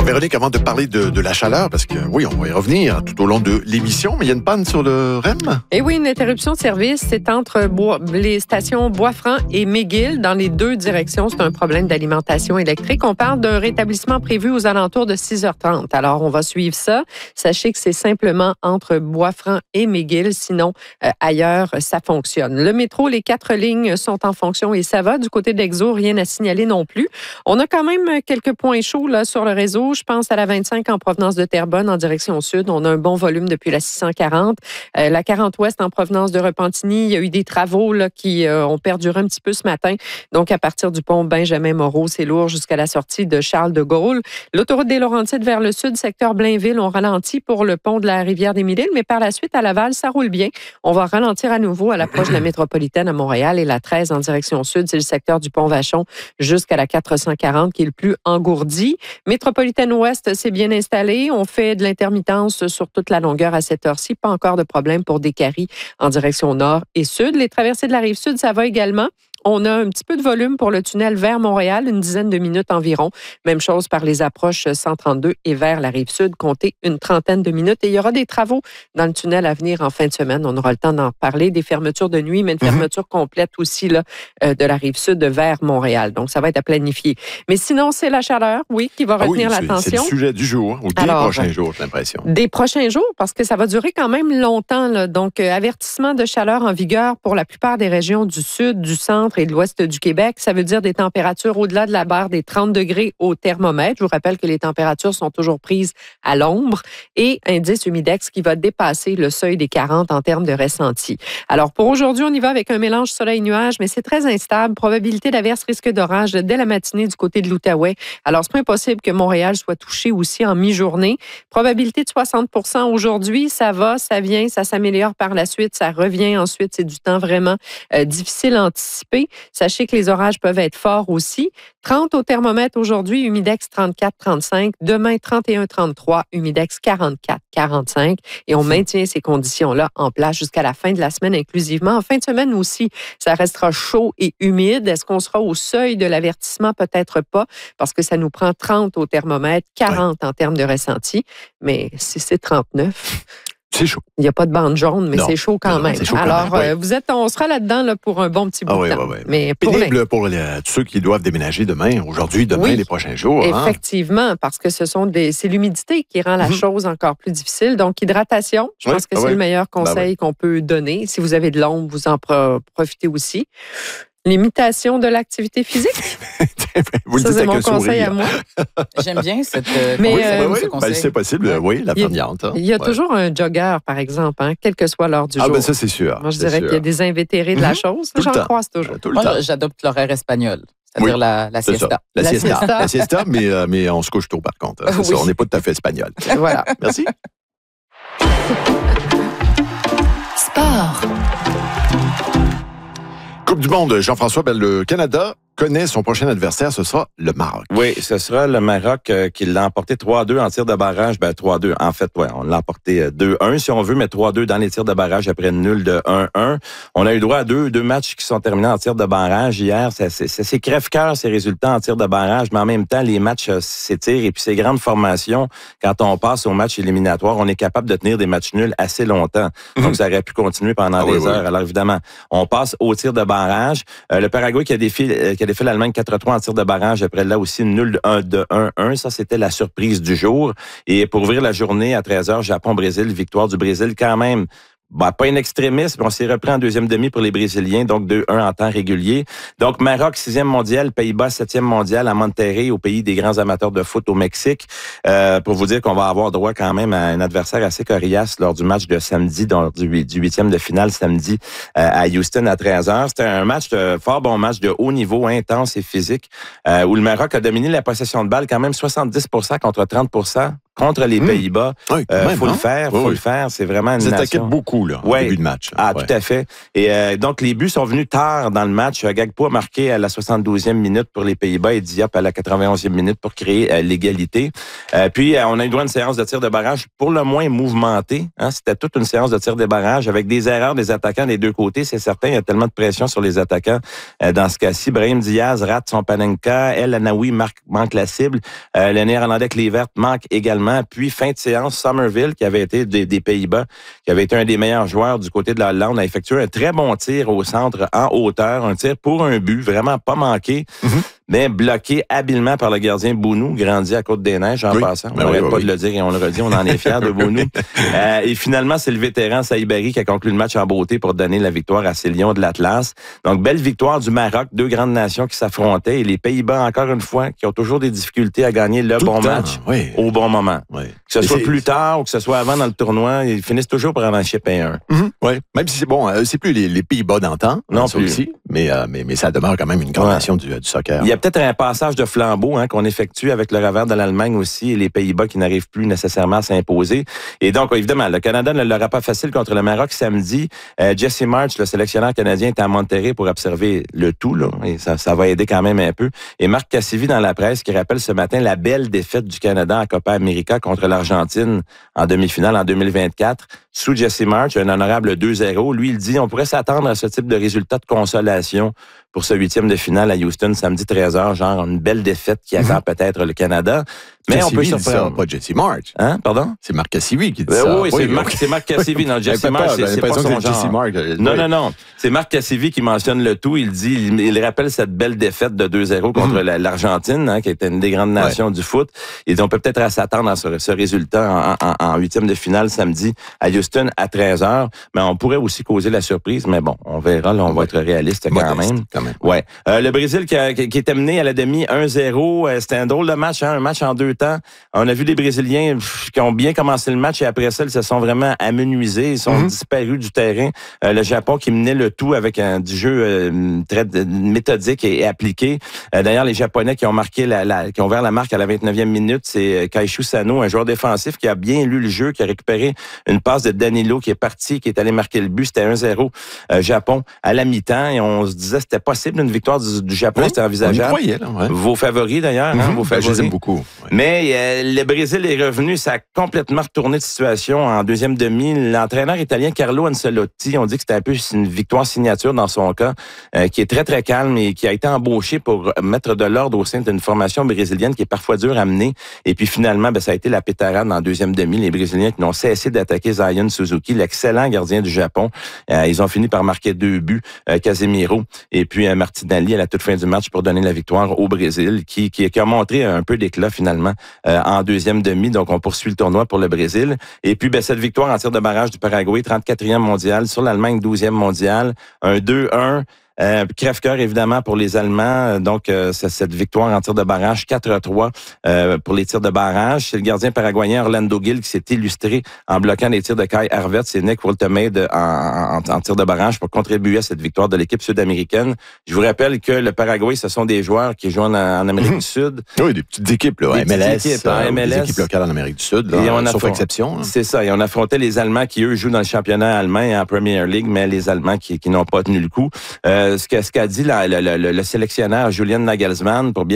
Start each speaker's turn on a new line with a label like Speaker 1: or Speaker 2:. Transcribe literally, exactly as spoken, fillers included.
Speaker 1: Véronique, avant de parler de, de la chaleur, parce que oui, on va y revenir tout au long de l'émission, mais il y a une panne sur le R E M?
Speaker 2: Eh oui, une interruption de service, c'est entre Bois, les stations Bois-Franc et McGill dans les deux directions. C'est un problème d'alimentation électrique. On parle d'un rétablissement prévu aux alentours de six heures trente. Alors, on va suivre ça. Sachez que c'est simplement entre Bois-Franc et McGill. Sinon, euh, ailleurs, ça fonctionne. Le métro, les quatre lignes sont en fonction et ça va. Du côté de l'Exo, rien à signaler non plus. On a quand même quelques points chauds là, sur le réseau. Je pense à la vingt-cinq en provenance de Terrebonne en direction sud. On a un bon volume depuis la six cent quarante. Euh, la quarante ouest en provenance de Repentigny. Il y a eu des travaux là, qui euh, ont perduré un petit peu ce matin. Donc, à partir du pont Benjamin-Moreau, c'est lourd jusqu'à la sortie de Charles de Gaulle. L'autoroute des Laurentides vers le sud, secteur Blainville, on ralentit pour le pont de la rivière des Mille-Îles, mais par la suite, à Laval, ça roule bien. On va ralentir à nouveau à l'approche de la métropolitaine à Montréal et la treize en direction sud, c'est le secteur du pont Vachon jusqu'à la quatre cent quarante qui est le plus engourdi. Métropolitaine ouest, c'est bien installé. On fait de l'intermittence sur toute la longueur à cette heure-ci. Pas encore de problème pour des caries en direction nord et sud. Les traversées de la rive sud, ça va également. On a un petit peu de volume pour le tunnel vers Montréal, une dizaine de minutes environ. Même chose par les approches cent trente-deux et vers la rive sud, comptez une trentaine de minutes. Et il y aura des travaux dans le tunnel à venir en fin de semaine. On aura le temps d'en parler, des fermetures de nuit, mais une fermeture mm-hmm. complète aussi là, euh, de la rive sud vers Montréal. Donc, ça va être à planifier. Mais sinon, c'est la chaleur, oui, qui va retenir
Speaker 1: ah oui,
Speaker 2: l'attention.
Speaker 1: C'est le sujet du jour, ou des Alors, prochains jours, j'ai l'impression.
Speaker 2: Des prochains jours, parce que ça va durer quand même longtemps. Là. Donc, euh, avertissement de chaleur en vigueur pour la plupart des régions du sud, du centre et de l'ouest du Québec. Ça veut dire des températures au-delà de la barre des trente degrés au thermomètre. Je vous rappelle que les températures sont toujours prises à l'ombre et indice humidex qui va dépasser le seuil des quarante en termes de ressenti. Alors, pour aujourd'hui, on y va avec un mélange soleil-nuage, mais c'est très instable. Probabilité d'averse, risque d'orage dès la matinée du côté de l'Outaouais. Alors, c'est pas impossible que Montréal soit touché aussi en mi-journée. Probabilité de soixante pour cent aujourd'hui. Ça va, ça vient, ça s'améliore par la suite, ça revient ensuite. C'est du temps vraiment euh, difficile à anticiper. Sachez que les orages peuvent être forts aussi. trente au thermomètre aujourd'hui, humidex trente-quatre trente-cinq. Demain, trente et un trente-trois, humidex quarante-quatre quarante-cinq. Et on maintient ces conditions-là en place jusqu'à la fin de la semaine inclusivement. En fin de semaine aussi, ça restera chaud et humide. Est-ce qu'on sera au seuil de l'avertissement? Peut-être pas, parce que ça nous prend trente au thermomètre, quarante ouais. en termes de ressenti. Mais si c'est trente-neuf...
Speaker 1: C'est chaud.
Speaker 2: Il n'y a pas de bande jaune, mais
Speaker 1: non.
Speaker 2: c'est chaud quand
Speaker 1: non,
Speaker 2: même.
Speaker 1: C'est chaud
Speaker 2: Alors,
Speaker 1: quand même.
Speaker 2: euh, vous êtes, on sera là-dedans là, pour un bon petit bout
Speaker 1: ah, oui,
Speaker 2: de temps.
Speaker 1: Oui, oui.
Speaker 2: Mais pour
Speaker 1: pénible
Speaker 2: les...
Speaker 1: pour les, tous ceux qui doivent déménager demain, aujourd'hui, demain,
Speaker 2: oui,
Speaker 1: les prochains jours.
Speaker 2: Effectivement, hein? Parce que ce sont des, c'est l'humidité qui rend la mm-hmm. chose encore plus difficile. Donc, hydratation, je oui, pense que c'est oui. le meilleur conseil ben oui. qu'on peut donner. Si vous avez de l'ombre, vous en pro- profitez aussi. L'imitation de l'activité physique.
Speaker 1: Vous le
Speaker 2: ça,
Speaker 1: dites
Speaker 2: c'est
Speaker 1: avec
Speaker 2: mon
Speaker 1: un
Speaker 2: conseil
Speaker 1: sourire.
Speaker 2: à moi.
Speaker 3: J'aime bien cette euh,
Speaker 2: Mais
Speaker 3: conseil,
Speaker 2: euh,
Speaker 1: oui,
Speaker 3: ce conseil.
Speaker 1: Ben, c'est possible, ouais. oui, la fermiante.
Speaker 2: Il y a, il y a
Speaker 1: ouais.
Speaker 2: toujours un jogger, par exemple, hein, quel que soit l'heure du
Speaker 1: ah,
Speaker 2: jour.
Speaker 1: Ah, ben ça, c'est sûr.
Speaker 2: Moi, je
Speaker 1: c'est
Speaker 2: dirais
Speaker 1: sûr.
Speaker 2: qu'il y a des invétérés de
Speaker 1: mm-hmm.
Speaker 2: la chose.
Speaker 1: Tout
Speaker 2: J'en
Speaker 1: le
Speaker 2: croise toujours.
Speaker 1: Ouais, tout le
Speaker 3: Moi,
Speaker 1: temps.
Speaker 3: j'adopte l'horaire espagnol. C'est-à-dire
Speaker 1: oui,
Speaker 3: la, la siesta.
Speaker 1: La,
Speaker 2: la
Speaker 1: siesta.
Speaker 2: siesta.
Speaker 1: La siesta, mais, euh, mais on se couche tôt, par contre. C'est oui. ça, on n'est pas tout à fait espagnol.
Speaker 2: Voilà.
Speaker 1: Merci.
Speaker 4: Sport.
Speaker 1: Coupe du monde, Jean-François, ben, le Canada connaît son prochain adversaire, ce sera le Maroc.
Speaker 5: Oui, ce sera le Maroc euh, qui l'a emporté trois à deux en tir de barrage. Ben trois à deux, en fait, ouais, on l'a emporté deux à un si on veut, mais trois à deux dans les tirs de barrage après une nulle de un à un. On a eu droit à deux, deux matchs qui sont terminés en tir de barrage hier. C'est, c'est, c'est, c'est crève-cœur ces résultats en tir de barrage, mais en même temps, les matchs euh, s'étirent et puis ces grandes formations, quand on passe au match éliminatoire, on est capable de tenir des matchs nuls assez longtemps. Mm-hmm. Donc, ça aurait pu continuer pendant ah, des oui, heures. Oui. Alors, évidemment, on passe au tir de barrage. Euh, le Paraguay qui a défié, euh, qui a défié l'Allemagne quatre à trois en tir de barrage. Après là aussi, une nulle de un à un. Ça, c'était la surprise du jour. Et pour ouvrir la journée à treize heures, Japon-Brésil, victoire du Brésil quand même. Bah, pas une extrémiste, mais on s'est repris en deuxième demi pour les Brésiliens, donc deux à un en temps régulier. Donc, Maroc, sixième mondial, Pays-Bas, septième mondial à Monterrey, au pays des grands amateurs de foot au Mexique. Euh, pour vous dire qu'on va avoir droit quand même à un adversaire assez coriace lors du match de samedi, donc du huitième de finale samedi euh, à Houston à treize heures. C'était un match de fort bon match de haut niveau, intense et physique, euh, où le Maroc a dominé la possession de balle quand même soixante-dix pour cent contre trente pour cent contre les
Speaker 1: Mmh.
Speaker 5: Pays-Bas.
Speaker 1: Oui, quand
Speaker 5: Euh,
Speaker 1: même,
Speaker 5: faut
Speaker 1: hein?
Speaker 5: le faire,
Speaker 1: Oui,
Speaker 5: faut
Speaker 1: oui.
Speaker 5: le faire. C'est vraiment une
Speaker 1: Vous
Speaker 5: nation.
Speaker 1: attaquez beaucoup, là, au
Speaker 5: Ouais.
Speaker 1: début de match.
Speaker 5: Ah,
Speaker 1: Ouais.
Speaker 5: tout à fait. Et euh, donc, les buts sont venus tard dans le match. Gagpo a marqué à la soixante-douzième minute pour les Pays-Bas et Diop à la quatre-vingt-onzième minute pour créer euh, l'égalité. Euh, puis, euh, on a eu droit à une séance de tir de barrage pour le moins mouvementée. Hein? C'était toute une séance de tir de barrage avec des erreurs des attaquants des deux côtés. C'est certain, il y a tellement de pression sur les attaquants. Euh, dans ce cas-ci, Brahim Diaz rate son panenka. El Anaoui marque, manque la cible. Euh, le Néerlandais Kluivert manque également. Puis, fin de séance, Somerville, qui avait été des, des Pays-Bas, qui avait été un des meilleurs joueurs du côté de la Hollande, a effectué un très bon tir au centre en hauteur. Un tir pour un but, vraiment pas manqué. Mm-hmm. Mais bloqué habilement par le gardien Bounou, grandi à Côte-des-Neiges en
Speaker 1: oui.
Speaker 5: passant. On
Speaker 1: Ben
Speaker 5: n'arrête
Speaker 1: oui, oui,
Speaker 5: pas
Speaker 1: oui.
Speaker 5: de le dire et on le redit, on en est fiers de Bounou. Euh, et finalement, c'est le vétéran Saïbari qui a conclu le match en beauté pour donner la victoire à ces Lions de l'Atlas. Donc, belle victoire du Maroc, deux grandes nations qui s'affrontaient et les Pays-Bas, encore une fois, qui ont toujours des difficultés à gagner le
Speaker 1: Tout
Speaker 5: bon
Speaker 1: le temps,
Speaker 5: match
Speaker 1: oui.
Speaker 5: au bon moment.
Speaker 1: Oui.
Speaker 5: Que ce
Speaker 1: Mais
Speaker 5: soit
Speaker 1: c'est-
Speaker 5: plus tard ou que ce soit avant dans le tournoi, ils finissent toujours par en chipper un.
Speaker 1: Mhm. Oui, même si c'est bon, euh, c'est plus les, les Pays-Bas d'antan,
Speaker 5: Non
Speaker 1: ça
Speaker 5: plus.
Speaker 1: aussi, mais, euh, mais, mais ça demeure quand même une grande
Speaker 5: Ouais.
Speaker 1: nation du, du soccer.
Speaker 5: Il y a peut-être un passage de flambeau hein, qu'on effectue avec le revers de l'Allemagne aussi et les Pays-Bas qui n'arrivent plus nécessairement à s'imposer. Et donc, évidemment, le Canada ne l'aura pas facile contre le Maroc samedi. Euh, Jesse March, le sélectionneur canadien, est à Monterrey pour observer le tout, là, et ça, ça va aider quand même un peu. Et Marc Cassivi dans la presse qui rappelle ce matin la belle défaite du Canada en Copa América contre l'Argentine en demi-finale en deux mille vingt-quatre. Sous Jesse March, un honorable deux zéro. Lui, il dit on pourrait s'attendre à ce type de résultat de consolation pour ce huitième de finale à Houston samedi treize heures, genre une belle défaite qui attend mm-hmm. peut-être le Canada. Mais
Speaker 1: Cassivi
Speaker 5: on peut
Speaker 1: dit
Speaker 5: surprendre.
Speaker 1: ça, pas Jesse March.
Speaker 5: Hein, pardon?
Speaker 1: C'est Marc Cassivi qui dit
Speaker 5: Euh,
Speaker 1: ça.
Speaker 5: oui, c'est Marc, c'est Marc Cassivi. Non, Jesse March, c'est, c'est pas son genre.
Speaker 1: Jesse March, euh,
Speaker 5: non,
Speaker 1: oui.
Speaker 5: non, non. C'est Marc Cassivi qui mentionne le tout. Il dit, il, il rappelle cette belle défaite de deux zéro contre mm-hmm. la, l'Argentine, hein, qui était une des grandes nations ouais. du foot. Et donc, on peut peut-être s'attendre à ce, ce résultat en, en, en huitième de finale samedi à Houston à treize heures. Mais on pourrait aussi causer la surprise. Mais bon, on verra. Là, on va être réaliste quand
Speaker 1: Modeste,
Speaker 5: même.
Speaker 1: Quand même.
Speaker 5: Ouais. Euh, le Brésil qui, a, qui, qui était mené à la demi un zéro. Euh, c'était un drôle de match, hein, un match en deux temps. On a vu les Brésiliens pff, qui ont bien commencé le match et après ça, ils se sont vraiment amenuisés. Ils sont mm-hmm. disparus du terrain. Euh, le Japon qui menait le tout avec un du jeu euh, très méthodique et, et appliqué. Euh, d'ailleurs, les Japonais qui ont marqué la, la, qui ont ouvert la marque à la vingt-neuvième minute, c'est Kaishu Sano, un joueur défensif qui a bien lu le jeu, qui a récupéré une passe de Danilo qui est parti, qui est allé marquer le but. C'était un zéro euh, Japon à la mi-temps et on se disait que c'était possible une victoire du, du Japon,
Speaker 1: oui,
Speaker 5: c'était envisageable.
Speaker 1: On y croyait, là, ouais.
Speaker 5: Vos favoris d'ailleurs,
Speaker 1: mm-hmm.
Speaker 5: hein, vos favoris.
Speaker 1: Ben, je les aime beaucoup. Ouais.
Speaker 5: Mais euh, le Brésil est revenu, ça a complètement retourné de situation en deuxième demi. L'entraîneur italien Carlo Ancelotti, on dit que c'était un peu une victoire signature dans son cas, euh, qui est très très calme et qui a été embauché pour mettre de l'ordre au sein d'une formation brésilienne qui est parfois dure à mener. Et puis finalement, ben, ça a été la pétarade en deuxième demi. Les Brésiliens qui n'ont cessé d'attaquer Zion Suzuki, l'excellent gardien du Japon. Euh, ils ont fini par marquer deux buts, euh, Casemiro et puis euh, Martinelli à la toute fin du match pour donner la victoire au Brésil, qui, qui, qui a montré un peu d'éclat finalement euh, en deuxième demi. Donc on poursuit le tournoi pour le Brésil. Et puis ben, cette victoire en tir de barrage du Paraguay, trente-quatrième mondial, sur l'Allemagne, douzième mondial, un deux un. Euh, crève-cœur, évidemment, pour les Allemands. Donc, euh, c'est cette victoire en tir de barrage, quatre à trois euh, pour les tirs de barrage. C'est le gardien paraguayen Orlando Gil qui s'est illustré en bloquant les tirs de Kai Havertz. C'est Nick Woltemade en, en, en tir de barrage pour contribuer à cette victoire de l'équipe sud-américaine. Je vous rappelle que le Paraguay, ce sont des joueurs qui jouent en, en Amérique du Sud.
Speaker 1: Oui, des petites équipes, là,
Speaker 5: des
Speaker 1: M L S,
Speaker 5: petites équipes, hein,
Speaker 1: euh,
Speaker 5: M L S.
Speaker 1: Des équipes locales en Amérique du Sud, là,
Speaker 5: et on
Speaker 1: sauf
Speaker 5: affronte,
Speaker 1: exception. Là.
Speaker 5: C'est ça. Et on affrontait les Allemands qui, eux, jouent dans le championnat allemand et en Premier League, mais les Allemands qui, qui n'ont pas tenu le coup. Euh, ce, que, ce qu'a dit la, le, le, le sélectionneur Julian Nagelsmann pour bien